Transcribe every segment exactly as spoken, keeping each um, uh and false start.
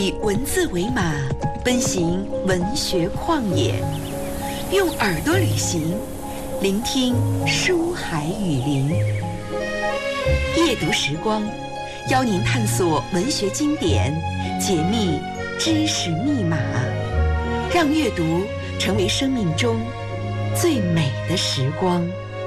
以文字为马，奔行文学旷野，用耳朵旅行，聆听书海雨林。夜读时光，邀您探索文学经典，解密知识密码，让阅读成为生命中最美的时光。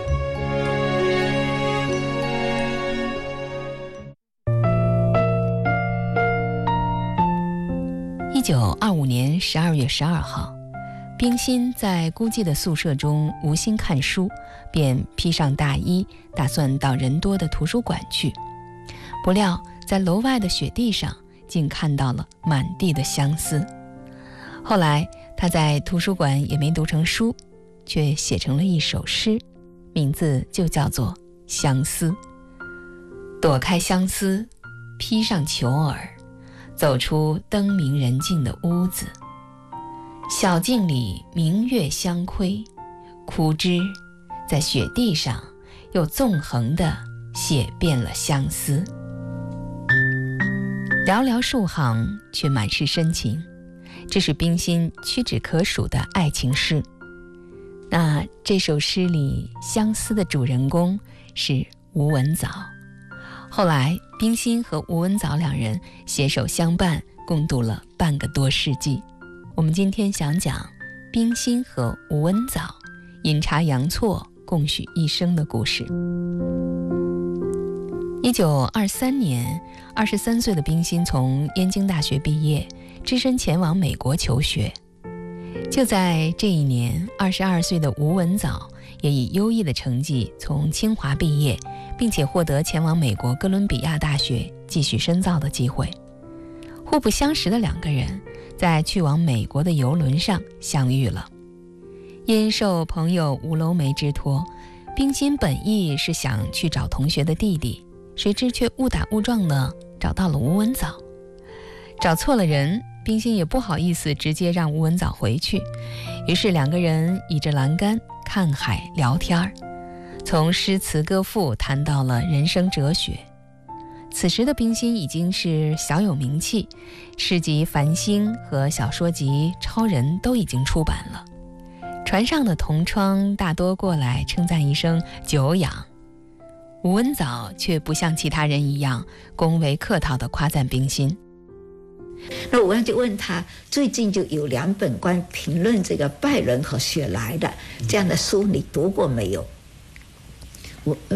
一九二五年十二月十二号，冰心在孤寂的宿舍中无心看书，便披上大衣，打算到人多的图书馆去。不料在楼外的雪地上，竟看到了满地的相思。后来他在图书馆也没读成书，却写成了一首诗，名字就叫做《相思》。躲开相思，披上裘儿，走出灯明人静的屋子。小径里明月相窥，枯枝在雪地上又纵横地写遍了相思。寥寥数行，却满是深情，这是冰心屈指可数的爱情诗。那这首诗里相思的主人公是吴文藻。后来冰心和吴文藻两人携手相伴，共度了半个多世纪。我们今天想讲冰心和吴文藻阴差阳错共许一生的故事。一九二三年，二十三岁的冰心从燕京大学毕业，只身前往美国求学。就在这一年，二十二岁的吴文藻也以优异的成绩从清华毕业，并且获得前往美国哥伦比亚大学继续深造的机会。互不相识的两个人在去往美国的邮轮上相遇了。因受朋友吴楼梅之托，冰心本意是想去找同学的弟弟，谁知却误打误撞地找到了吴文藻。找错了人，冰心也不好意思直接让吴文藻回去，于是两个人倚着栏杆看海聊天，从诗词歌赋谈到了人生哲学。此时的冰心已经是小有名气，诗集《繁星》和小说集《超人》都已经出版了。船上的同窗大多过来称赞一声久仰，吴文藻却不像其他人一样恭维客套地夸赞冰心。 那我就问他，最近就有两本关于评论这个拜伦和雪莱的这样的书，你读过没有？我